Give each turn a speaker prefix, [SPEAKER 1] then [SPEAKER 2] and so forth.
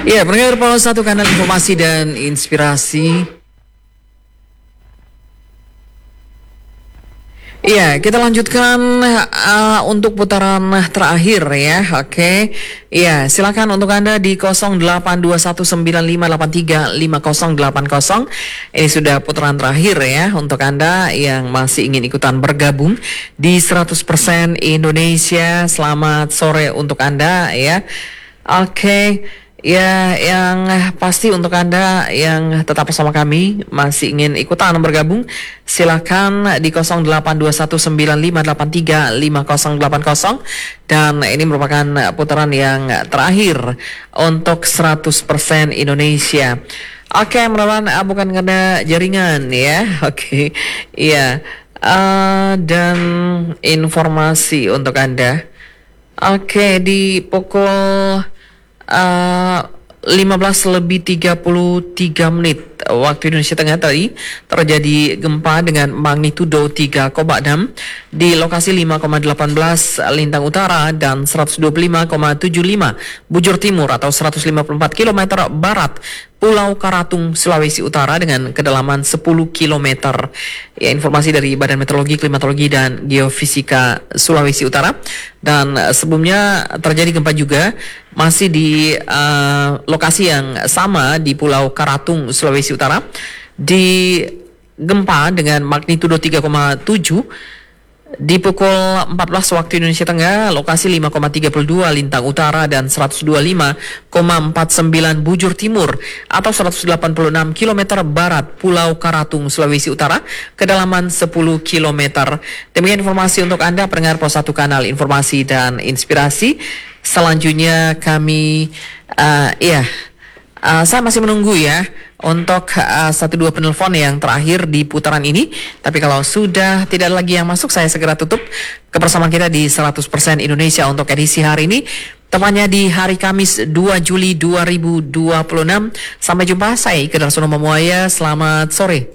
[SPEAKER 1] Ya, pendengar Pola Satu Kanal Informasi dan Inspirasi. Iya, kita lanjutkan untuk putaran terakhir ya. Oke. Iya, silakan untuk Anda di 082195835080. Ini sudah putaran terakhir ya untuk Anda yang masih ingin ikutan bergabung di 100% Indonesia. Selamat sore untuk Anda ya. Oke. Ya, yang pasti untuk Anda yang tetap bersama kami masih ingin ikutan bergabung, silakan di 082195835080, dan ini merupakan putaran yang terakhir untuk 100% Indonesia. Oke, mudah-mudahan bukan karena jaringan ya. Oke. Iya. Dan informasi untuk Anda. Oke, di pukul 15:33 waktu Indonesia Tengah tadi terjadi gempa dengan magnitudo 3,6 di lokasi 5,18 Lintang Utara dan 125,75 Bujur Timur atau 154 km barat Pulau Karatung, Sulawesi Utara dengan kedalaman 10 km. Ya, informasi dari Badan Meteorologi, Klimatologi, dan Geofisika Sulawesi Utara. Dan sebelumnya terjadi gempa juga masih di lokasi yang sama di Pulau Karatung, Sulawesi Utara. Di gempa dengan magnitudo 3,7 di pukul 14 waktu Indonesia Tengah, lokasi 5,32 Lintang Utara dan 125,49 Bujur Timur atau 186 km barat Pulau Karatung, Sulawesi Utara, kedalaman 10 km. Demikian informasi untuk Anda pendengar Pos 1 Kanal Informasi dan Inspirasi. Selanjutnya kami saya masih menunggu ya untuk 1-2 penelpon yang terakhir di putaran ini. Tapi kalau sudah tidak lagi yang masuk, saya segera tutup kebersamaan kita di 100% Indonesia untuk edisi hari ini. Tepatnya di hari Kamis 2 Juli 2026. Sampai jumpa, saya Ike Darsono Mamuaya. Selamat sore.